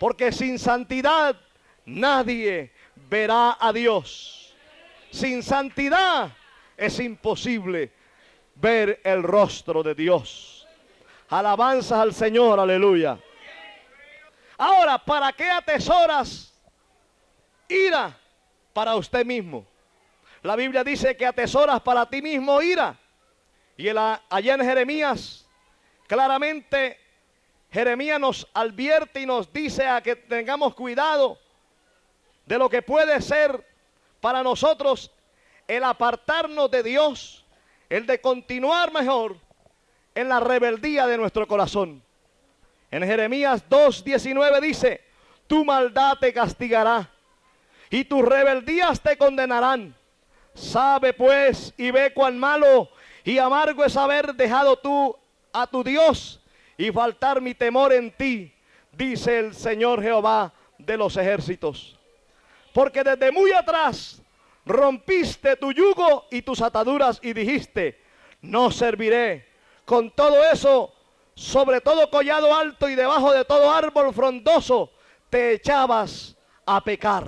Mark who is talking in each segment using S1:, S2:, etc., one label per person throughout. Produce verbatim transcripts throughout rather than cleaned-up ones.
S1: Porque sin santidad nadie verá a Dios. Sin santidad es imposible ver el rostro de Dios. Alabanzas al Señor, aleluya. Ahora, ¿para qué atesoras ira para usted mismo? La Biblia dice que atesoras para ti mismo ira. Y el, allá en Jeremías, claramente, Jeremías nos advierte y nos dice a que tengamos cuidado de lo que puede ser para nosotros el apartarnos de Dios, el de continuar mejor en la rebeldía de nuestro corazón. En Jeremías dos diecinueve dice: tu maldad te castigará y tus rebeldías te condenarán. Sabe pues y ve cuán malo y amargo es haber dejado tú a tu Dios y faltar mi temor en ti, dice el Señor Jehová de los ejércitos. Porque desde muy atrás rompiste tu yugo y tus ataduras y dijiste: no serviré. Con todo eso, sobre todo collado alto y debajo de todo árbol frondoso, te echabas a pecar.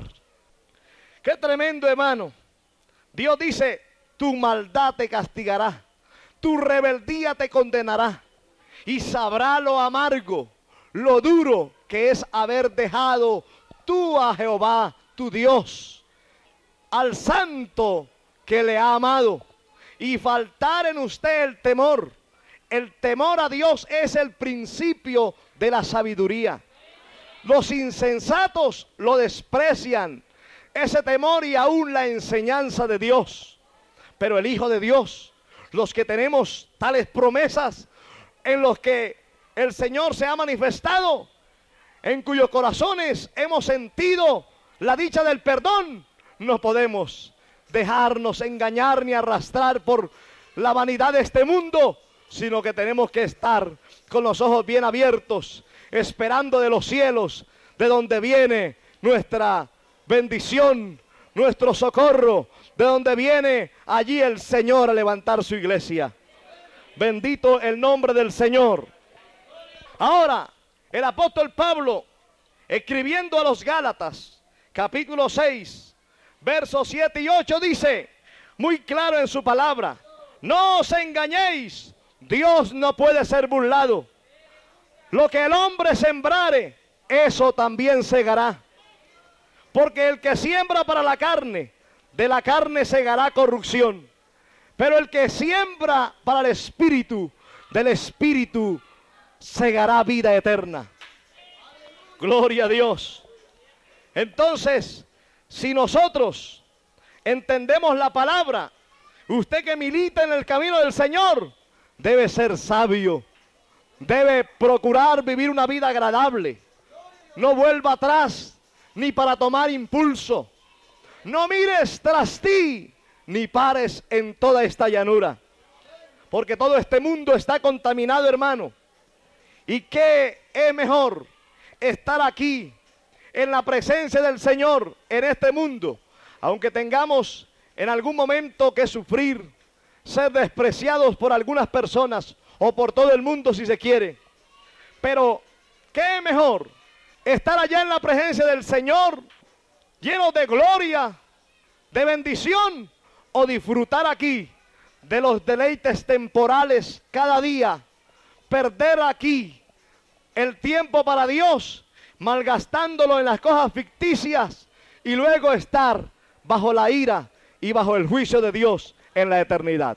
S1: Qué tremendo, hermano. Dios dice: tu maldad te castigará, tu rebeldía te condenará, y sabrá lo amargo, lo duro que es haber dejado tú a Jehová, tu Dios, al santo que le ha amado, y faltar en usted el temor. El temor a Dios es el principio de la sabiduría. Los insensatos lo desprecian, ese temor y aún la enseñanza de Dios. Pero el Hijo de Dios, los que tenemos tales promesas en los que el Señor se ha manifestado, en cuyos corazones hemos sentido la dicha del perdón, no podemos dejarnos engañar ni arrastrar por la vanidad de este mundo, sino que tenemos que estar con los ojos bien abiertos, esperando de los cielos, de donde viene nuestra bendición, nuestro socorro, de donde viene allí el Señor a levantar su iglesia. Bendito el nombre del Señor. Ahora, el apóstol Pablo, escribiendo a los Gálatas, capítulo seis, versos siete y ocho, dice, muy claro en su palabra: no os engañéis, Dios no puede ser burlado. Lo que el hombre sembrare, eso también segará. Porque el que siembra para la carne, de la carne segará corrupción. Pero el que siembra para el Espíritu, del Espíritu segará vida eterna. Gloria a Dios. Entonces, si nosotros entendemos la palabra, usted que milita en el camino del Señor debe ser sabio, debe procurar vivir una vida agradable. No vuelva atrás ni para tomar impulso. No mires tras ti ni pares en toda esta llanura, porque todo este mundo está contaminado, hermano. ¿Y qué es mejor? Estar aquí en la presencia del Señor en este mundo, aunque tengamos en algún momento que sufrir, ser despreciados por algunas personas o por todo el mundo si se quiere. Pero ¿qué es mejor? Estar allá en la presencia del Señor, lleno de gloria, de bendición, o disfrutar aquí de los deleites temporales cada día, perder aquí el tiempo para Dios, malgastándolo en las cosas ficticias, y luego estar bajo la ira y bajo el juicio de Dios en la eternidad.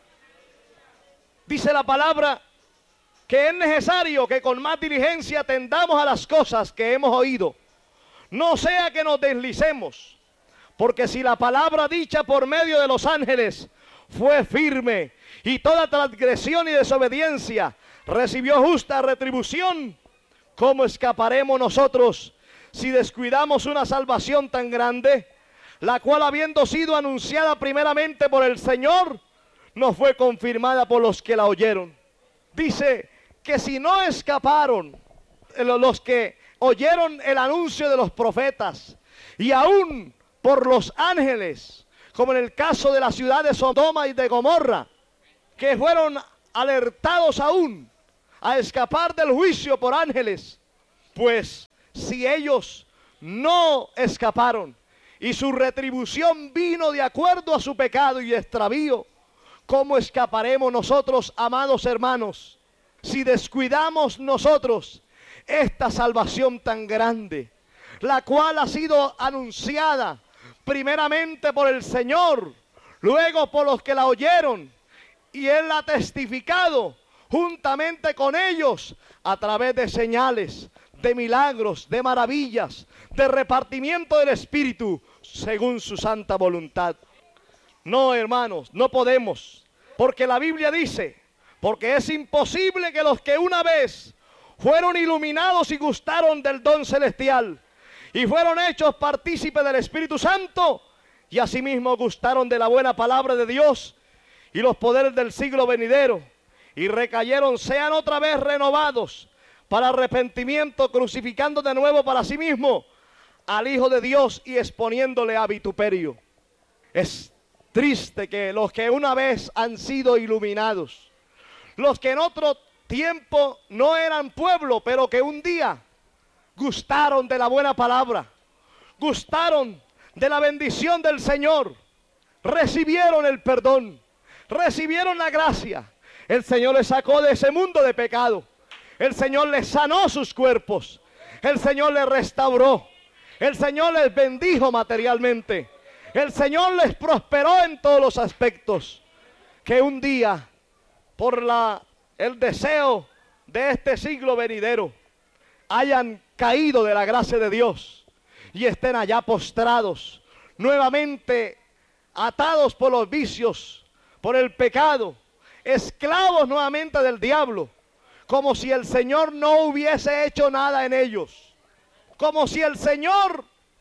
S1: Dice la palabra que es necesario que con más diligencia atendamos a las cosas que hemos oído, no sea que nos deslicemos. Porque si la palabra dicha por medio de los ángeles fue firme, y toda transgresión y desobediencia recibió justa retribución, ¿cómo escaparemos nosotros si descuidamos una salvación tan grande, la cual, habiendo sido anunciada primeramente por el Señor, no fue confirmada por los que la oyeron? Dice que si no escaparon los que oyeron el anuncio de los profetas, y aún por los ángeles, como en el caso de la ciudad de Sodoma y de Gomorra, que fueron alertados aún a escapar del juicio por ángeles, pues si ellos no escaparon y su retribución vino de acuerdo a su pecado y extravío, ¿cómo escaparemos nosotros, amados hermanos, si descuidamos nosotros esta salvación tan grande, la cual ha sido anunciada primeramente por el Señor, luego por los que la oyeron, y Él la ha testificado juntamente con ellos a través de señales, de milagros, de maravillas, de repartimiento del Espíritu, según su santa voluntad? No, hermanos, no podemos, porque la Biblia dice, porque es imposible que los que una vez fueron iluminados y gustaron del don celestial, y fueron hechos partícipes del Espíritu Santo, y asimismo gustaron de la buena palabra de Dios y los poderes del siglo venidero, y recayeron, sean otra vez renovados para arrepentimiento, crucificando de nuevo para sí mismo al Hijo de Dios y exponiéndole a vituperio. Es triste que los que una vez han sido iluminados, los que en otro tiempo no eran pueblo, pero que un día gustaron de la buena palabra, gustaron de la bendición del Señor, recibieron el perdón, recibieron la gracia. El Señor les sacó de ese mundo de pecado. El Señor les sanó sus cuerpos. El Señor les restauró. El Señor les bendijo materialmente. El Señor les prosperó en todos los aspectos. Que un día, por la, el deseo de este siglo venidero, hayan caído de la gracia de Dios y estén allá postrados, nuevamente atados por los vicios, por el pecado, esclavos nuevamente del diablo, como si el Señor no hubiese hecho nada en ellos, como si el Señor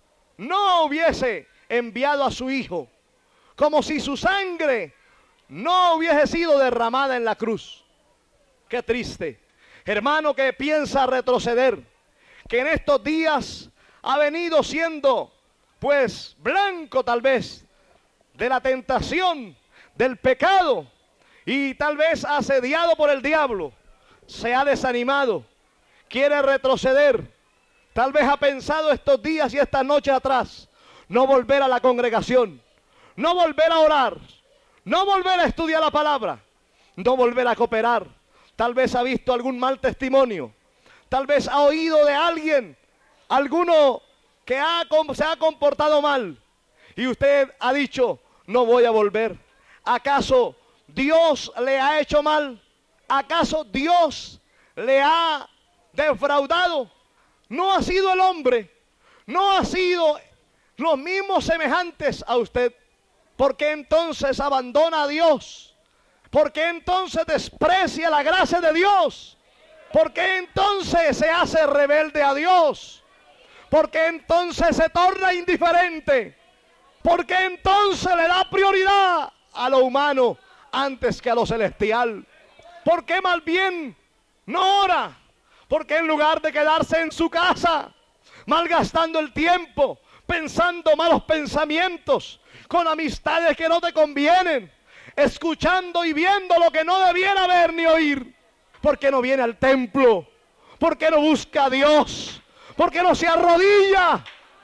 S1: no hubiese enviado a su Hijo, como si su sangre no hubiese sido derramada en la cruz. Qué triste, hermano que piensa retroceder, que en estos días ha venido siendo, pues, blanco tal vez de la tentación, del pecado, y tal vez asediado por el diablo, se ha desanimado, quiere retroceder, tal vez ha pensado estos días y estas noches atrás, no volver a la congregación, no volver a orar, no volver a estudiar la palabra, no volver a cooperar. Tal vez ha visto algún mal testimonio, tal vez ha oído de alguien, alguno que ha, se ha comportado mal, y usted ha dicho, no voy a volver. ¿Acaso Dios le ha hecho mal? ¿Acaso Dios le ha defraudado? No ha sido el hombre, no ha sido los mismos semejantes a usted. ¿Por qué entonces abandona a Dios? ¿Por qué entonces desprecia la gracia de Dios? ¿Por qué entonces se hace rebelde a Dios? ¿Por qué entonces se torna indiferente? ¿Por qué entonces le da prioridad a lo humano antes que a lo celestial? ¿Por qué más bien no ora? Porque en lugar de quedarse en su casa, malgastando el tiempo, pensando malos pensamientos, con amistades que no te convienen, escuchando y viendo lo que no debiera ver ni oír, ¿por qué no viene al templo? ¿Por qué no busca a Dios? ¿Por qué no se arrodilla?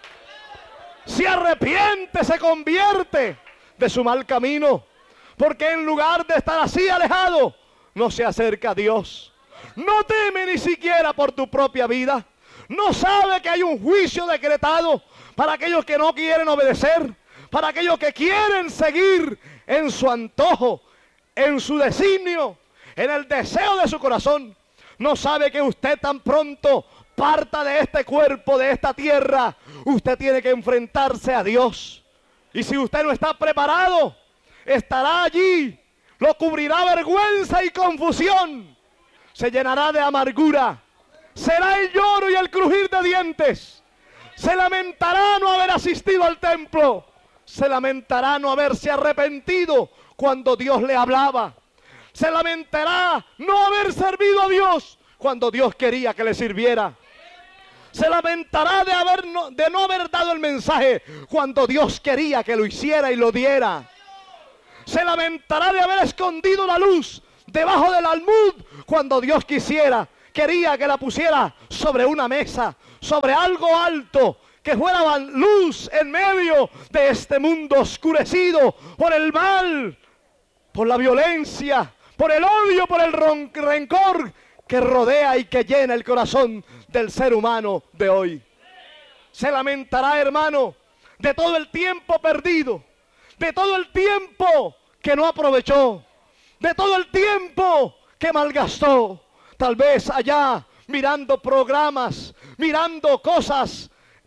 S1: Se arrepiente, se convierte de su mal camino. Porque en lugar de estar así alejado, no se acerca a Dios. No teme ni siquiera por tu propia vida. No sabe que hay un juicio decretado para aquellos que no quieren obedecer, para aquellos que quieren seguir en su antojo, en su designio, en el deseo de su corazón. No sabe que usted tan pronto parta de este cuerpo, de esta tierra, usted tiene que enfrentarse a Dios. Y si usted no está preparado, estará allí, lo cubrirá vergüenza y confusión, se llenará de amargura, será el lloro y el crujir de dientes, se lamentará no haber asistido al templo, se lamentará no haberse arrepentido cuando Dios le hablaba, se lamentará no haber servido a Dios cuando Dios quería que le sirviera, se lamentará de, haber no, de no haber dado el mensaje cuando Dios quería que lo hiciera y lo diera. Se lamentará de haber escondido la luz debajo del almud cuando Dios quisiera quería que la pusiera sobre una mesa, sobre algo alto, que fuera luz en medio de este mundo oscurecido por el mal, por la violencia, por el odio, por el rencor que rodea y que llena el corazón del ser humano de hoy. Se lamentará, hermano, de todo el tiempo perdido, de todo el tiempo que no aprovechó, de todo el tiempo que malgastó, tal vez allá mirando programas, mirando cosas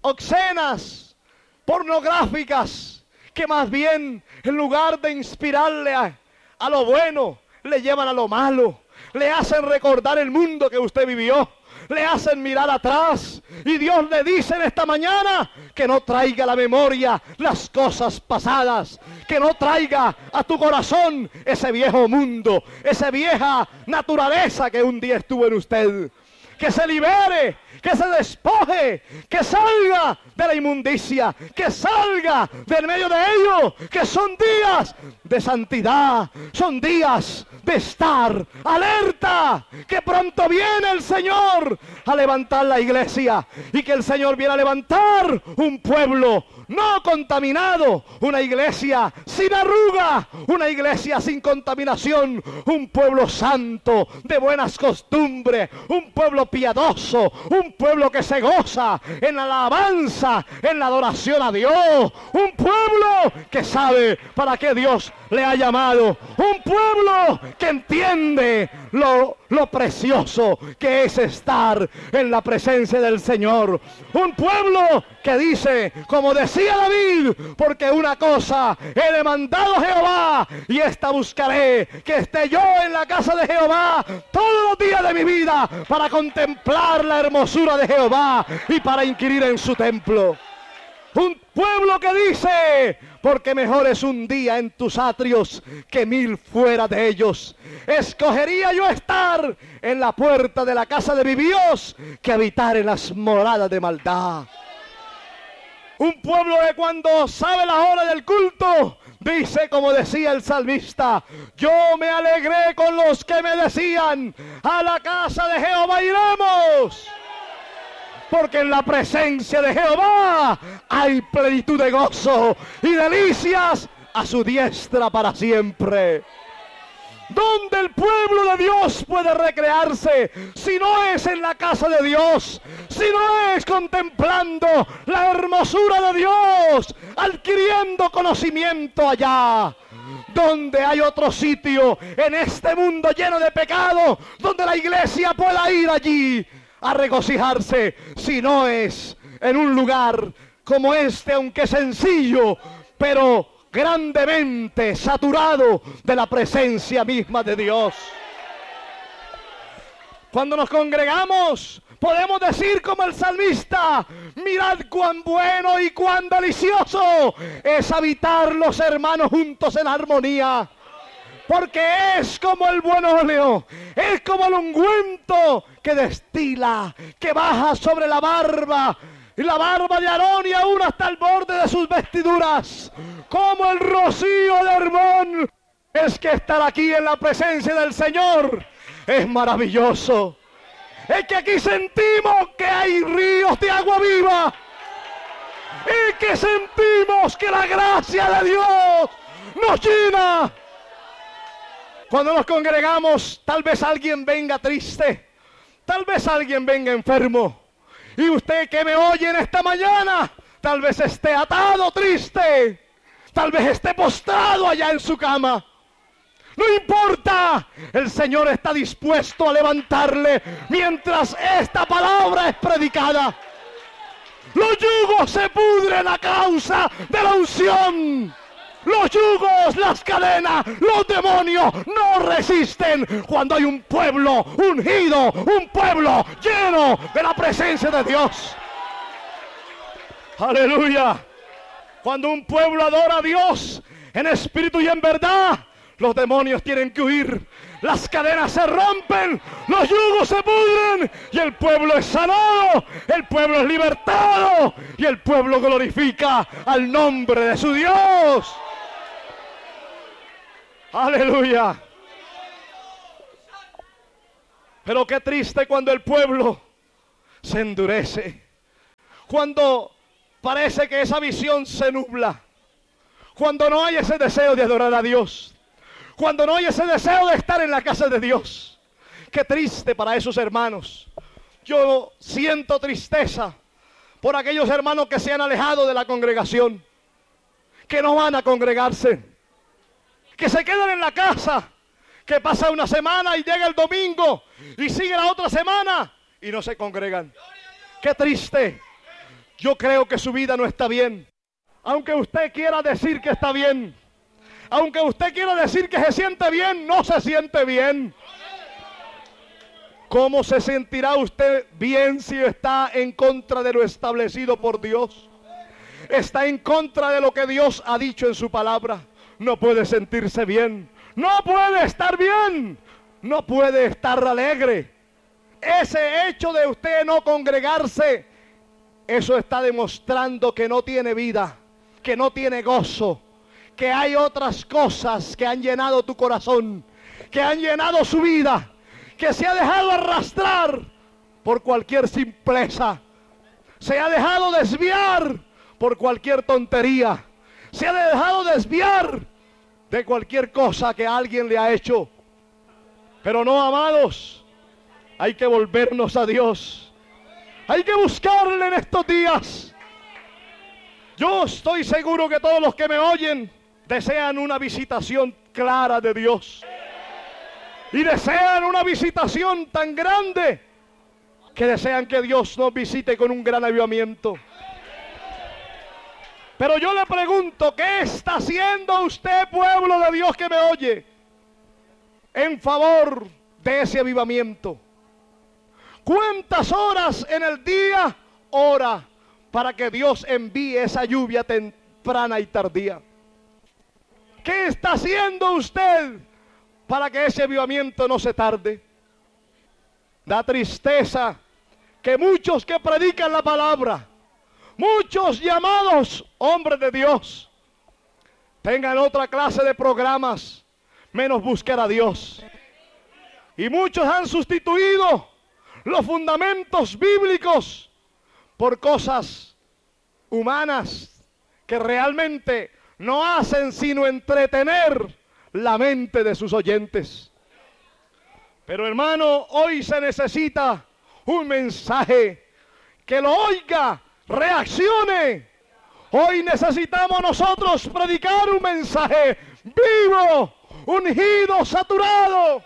S1: obscenas, pornográficas, que más bien en lugar de inspirarle a, a lo bueno, le llevan a lo malo, le hacen recordar el mundo que usted vivió, le hacen mirar atrás, y Dios le dice en esta mañana que no traiga a la memoria las cosas pasadas, que no traiga a tu corazón ese viejo mundo, esa vieja naturaleza que un día estuvo en usted. Que se libere, que se despoje, que salga de la inmundicia, que salga del medio de ellos, que son días de santidad, son días de estar alerta, que pronto viene el Señor a levantar la iglesia, y que el Señor viene a levantar un pueblo no contaminado, una iglesia sin arruga, una iglesia sin contaminación, un pueblo santo, de buenas costumbres, un pueblo piadoso, un pueblo que se goza en la alabanza, en la adoración a Dios, un pueblo que sabe para qué Dios le ha llamado, un pueblo que entiende lo, lo precioso que es estar en la presencia del Señor, un pueblo que dice, como decía David, porque una cosa he demandado a Jehová, y esta buscaré, que esté yo en la casa de Jehová todos los días de mi vida, para contemplar la hermosura de Jehová y para inquirir en su templo. Un pueblo que dice, porque mejor es un día en tus atrios que mil fuera de ellos. Escogería yo estar en la puerta de la casa de mi Dios que habitar en las moradas de maldad. Un pueblo que cuando sabe la hora del culto, dice como decía el salmista, yo me alegré con los que me decían, a la casa de Jehová iremos. Porque en la presencia de Jehová hay plenitud de gozo y delicias a su diestra para siempre. ¿Dónde el pueblo de Dios puede recrearse si no es en la casa de Dios? Si no es contemplando la hermosura de Dios, adquiriendo conocimiento allá. ¿Dónde hay otro sitio en este mundo lleno de pecado donde la iglesia pueda ir allí a regocijarse, si no es en un lugar como este, aunque sencillo, pero grandemente saturado de la presencia misma de Dios? Cuando nos congregamos, podemos decir como el salmista, mirad cuán bueno y cuán delicioso es habitar los hermanos juntos en armonía. Porque es como el buen óleo, es como el ungüento que destila, que baja sobre la barba, y la barba de Aarón y aún hasta el borde de sus vestiduras, como el rocío de Hermón. Es que estar aquí en la presencia del Señor es maravilloso. Es que aquí sentimos que hay ríos de agua viva, y que sentimos que la gracia de Dios nos llena. Cuando nos congregamos, tal vez alguien venga triste, tal vez alguien venga enfermo, y usted que me oye en esta mañana, tal vez esté atado, triste, tal vez esté postrado allá en su cama. No importa, el Señor está dispuesto a levantarle mientras esta palabra es predicada. Los yugos se pudren a causa de la unción. Los yugos, las cadenas, los demonios no resisten cuando hay un pueblo ungido, un pueblo lleno de la presencia de Dios. Aleluya. Cuando un pueblo adora a Dios en espíritu y en verdad, los demonios tienen que huir, las cadenas se rompen, los yugos se pudren y el pueblo es sanado, el pueblo es libertado y el pueblo glorifica al nombre de su Dios. Aleluya. Pero qué triste cuando el pueblo se endurece, cuando parece que esa visión se nubla, cuando no hay ese deseo de adorar a Dios, cuando no hay ese deseo de estar en la casa de Dios. Qué triste para esos hermanos. Yo siento tristeza por aquellos hermanos que se han alejado de la congregación, que no van a congregarse, que se quedan en la casa, que pasa una semana y llega el domingo y sigue la otra semana y no se congregan. Qué triste. Yo creo que su vida no está bien. Aunque usted quiera decir que está bien, aunque usted quiera decir que se siente bien, no se siente bien. ¿Cómo se sentirá usted bien si está en contra de lo establecido por Dios? Está en contra de lo que Dios ha dicho en su palabra. No puede sentirse bien, no puede estar bien, no puede estar alegre. Ese hecho de usted no congregarse, eso está demostrando que no tiene vida, que no tiene gozo, que hay otras cosas que han llenado tu corazón, que han llenado su vida, que se ha dejado arrastrar por cualquier simpleza, se ha dejado desviar por cualquier tontería, se ha dejado desviar de cualquier cosa que alguien le ha hecho. Pero no, amados, hay que volvernos a Dios. Hay que buscarle en estos días. Yo estoy seguro que todos los que me oyen desean una visitación clara de Dios. Y desean una visitación tan grande que desean que Dios nos visite con un gran avivamiento. Pero yo le pregunto, ¿qué está haciendo usted, pueblo de Dios que me oye, en favor de ese avivamiento? ¿Cuántas horas en el día ora para que Dios envíe esa lluvia temprana y tardía? ¿Qué está haciendo usted para que ese avivamiento no se tarde? Da tristeza que muchos que predican la palabra, muchos llamados hombres de Dios, tengan otra clase de programas menos buscar a Dios. Y muchos han sustituido los fundamentos bíblicos por cosas humanas que realmente no hacen sino entretener la mente de sus oyentes. Pero hermano, hoy se necesita un mensaje que lo oiga, reaccione. Hoy necesitamos nosotros predicar un mensaje vivo, ungido, saturado.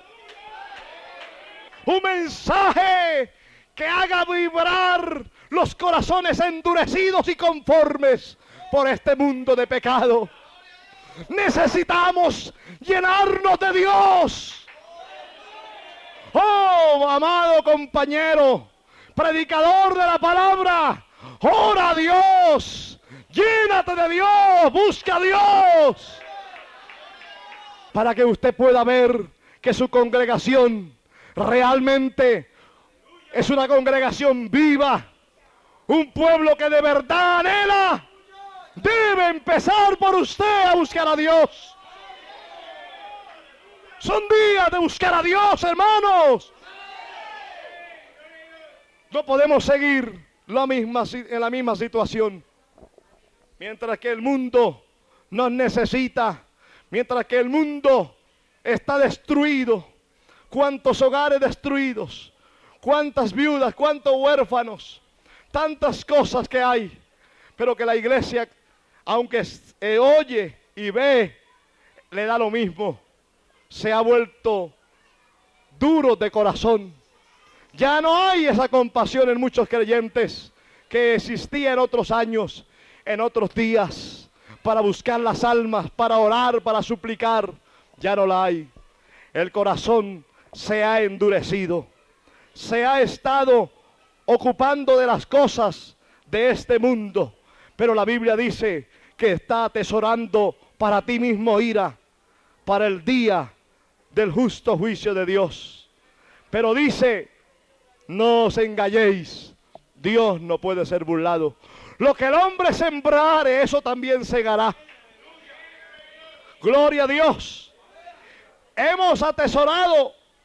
S1: Un mensaje que haga vibrar los corazones endurecidos y conformes por este mundo de pecado. Necesitamos llenarnos de Dios. Oh, amado compañero, predicador de la palabra, ora a Dios, llénate de Dios, busca a Dios, para que usted pueda ver que su congregación realmente es una congregación viva, un pueblo que de verdad anhela. Debe empezar por usted a buscar a Dios. Son días de buscar a Dios, hermanos. No podemos seguir la misma, en la misma situación. Mientras que el mundo nos necesita, mientras que el mundo está destruido. Cuántos hogares destruidos, cuántas viudas, cuántos huérfanos, tantas cosas que hay. Pero que la iglesia, aunque eh, oye y ve, le da lo mismo. Se ha vuelto duro de corazón. Ya no hay esa compasión en muchos creyentes que existía en otros años, en otros días, para buscar las almas, para orar, para suplicar. Ya no la hay. El corazón se ha endurecido. Se ha estado ocupando de las cosas de este mundo. Pero la Biblia dice que está atesorando para ti mismo ira, para el día del justo juicio de Dios. Pero dice, no os engañéis, Dios no puede ser burlado. Lo que el hombre sembrare, eso también segará. Gloria a Dios. Hemos atesorado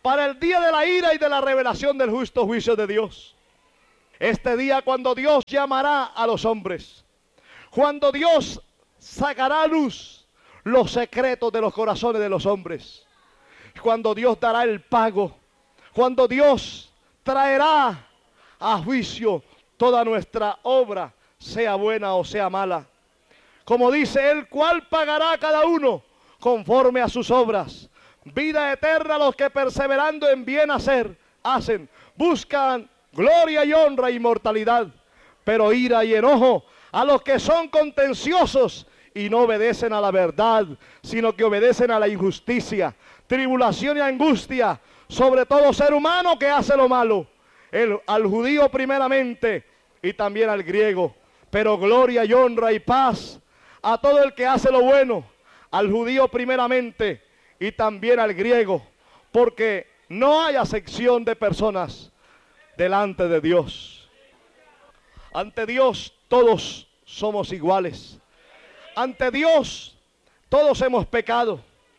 S1: para el día de la ira y de la revelación del justo juicio de Dios. Este día cuando Dios llamará a los hombres, cuando Dios sacará a luz los secretos de los corazones de los hombres, cuando Dios dará el pago, cuando Dios traerá a juicio toda nuestra obra, sea buena o sea mala. Como dice Él, ¿cuál pagará a cada uno conforme a sus obras? Vida eterna a los que perseverando en bien hacer, hacen, buscan gloria y honra e inmortalidad, pero ira y enojo a los que son contenciosos y no obedecen a la verdad, sino que obedecen a la injusticia, tribulación y angustia sobre todo ser humano que hace lo malo, el, al judío primeramente y también al griego, pero gloria y honra y paz a todo el que hace lo bueno, al judío primeramente y también al griego, porque no hay acepción de personas delante de Dios. Ante Dios todos somos iguales. Ante Dios todos hemos pecado.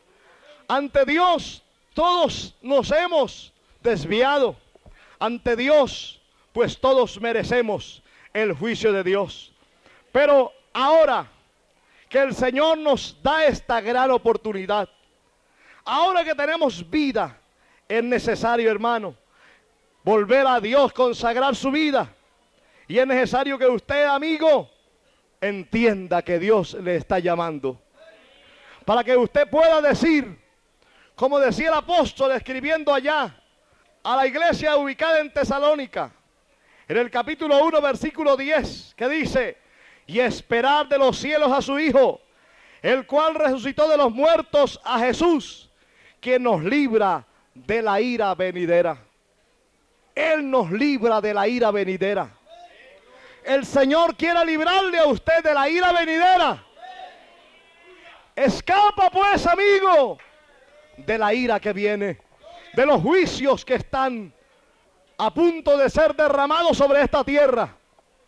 S1: Ante Dios todos nos hemos desviado. Ante Dios pues todos merecemos el juicio de Dios. Pero ahora que el Señor nos da esta gran oportunidad, ahora que tenemos vida, es necesario, hermano, volver a Dios, consagrar su vida. Y es necesario que usted, amigo, entienda que Dios le está llamando. Para que usted pueda decir, como decía el apóstol escribiendo allá a la iglesia ubicada en Tesalónica, en el capítulo uno, versículo diez, que dice: y esperar de los cielos a su Hijo, el cual resucitó de los muertos, a Jesús, quien nos libra de la ira venidera. Él nos libra de la ira venidera. El Señor quiere librarle a usted de la ira venidera. Escapa pues, amigo, de la ira que viene, de los juicios que están a punto de ser derramados sobre esta tierra.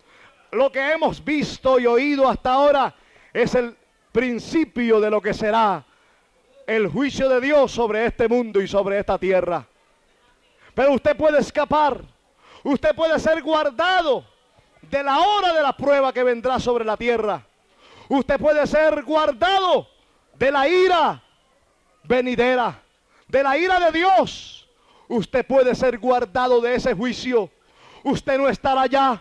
S1: Lo que hemos visto y oído hasta ahora es el principio de lo que será el juicio de Dios sobre este mundo y sobre esta tierra. Pero usted puede escapar, usted puede ser guardado de la hora de la prueba que vendrá sobre la tierra. Usted puede ser guardado de la ira venidera, de la ira de Dios. Usted puede ser guardado de ese juicio. Usted no estará allá.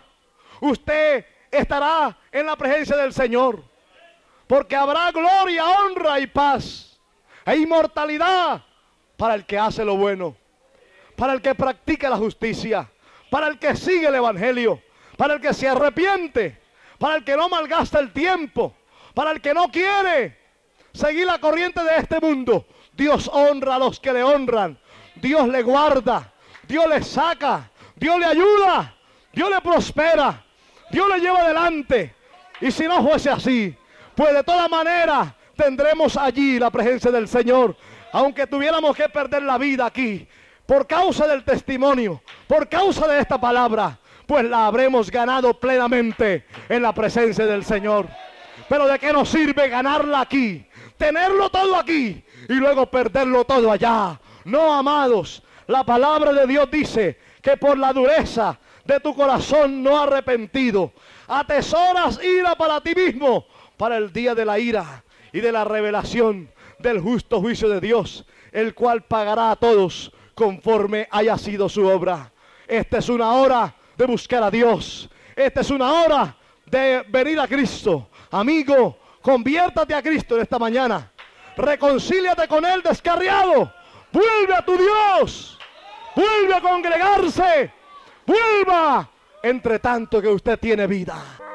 S1: Usted estará en la presencia del Señor, porque habrá gloria, honra y paz e inmortalidad para el que hace lo bueno, para el que practica la justicia, para el que sigue el evangelio, para el que se arrepiente, para el que no malgasta el tiempo, para el que no quiere seguir la corriente de este mundo. Dios honra a los que le honran, Dios le guarda, Dios le saca, Dios le ayuda, Dios le prospera, Dios le lleva adelante. Y si no fuese así, pues de todas maneras tendremos allí la presencia del Señor, aunque tuviéramos que perder la vida aquí por causa del testimonio, por causa de esta palabra, pues la habremos ganado plenamente en la presencia del Señor. Pero ¿de qué nos sirve ganarla aquí, tenerlo todo aquí y luego perderlo todo allá? No, amados, la palabra de Dios dice que por la dureza de tu corazón no arrepentido, atesoras ira para ti mismo, para el día de la ira y de la revelación del justo juicio de Dios, el cual pagará a todos conforme haya sido su obra. Esta es una hora de buscar a Dios. Esta es una hora de venir a Cristo. Amigo, conviértate a Cristo en esta mañana. Reconcíliate con Él descarriado. Vuelve a tu Dios. Vuelve a congregarse. Vuelva, entre tanto que usted tiene vida.